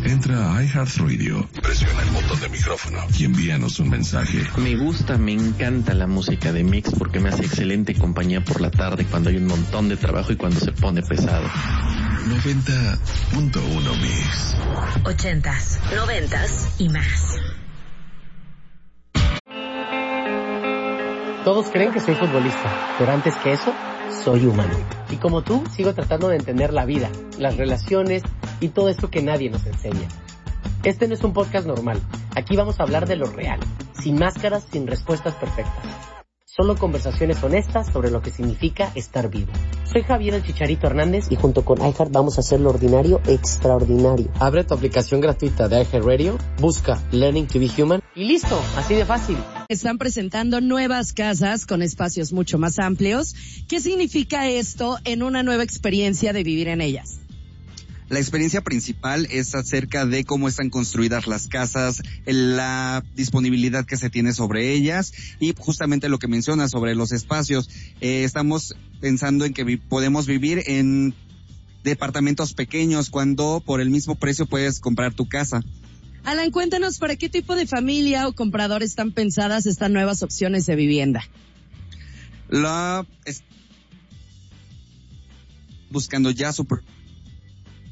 Entra a iHeartRadio, presiona el botón de micrófono y envíanos un mensaje. Me encanta la música de Mix porque me hace excelente compañía por la tarde cuando hay un montón de trabajo y cuando se pone pesado. 90.1 Mix. 80s, 90s y más. Todos creen que soy futbolista, pero antes que eso, soy humano. Y como tú, sigo tratando de entender la vida, las relaciones y todo esto que nadie nos enseña. Este no es un podcast normal. Aquí vamos a hablar de lo real, sin máscaras, sin respuestas perfectas. Solo conversaciones honestas sobre lo que significa estar vivo. Soy Javier el Chicharito Hernández y junto con iHeart vamos a hacer lo ordinario extraordinario. Abre tu aplicación gratuita de iHeartRadio, busca Learning to be Human y listo, así de fácil. Están presentando nuevas casas con espacios mucho más amplios. ¿Qué significa esto en una nueva experiencia de vivir en ellas? La experiencia principal es acerca de cómo están construidas las casas, la disponibilidad que se tiene sobre ellas y justamente lo que menciona sobre los espacios. Estamos pensando en que podemos vivir en departamentos pequeños cuando por el mismo precio puedes comprar tu casa. Alan, cuéntanos para qué tipo de familia o comprador están pensadas estas nuevas opciones de vivienda. Buscando ya su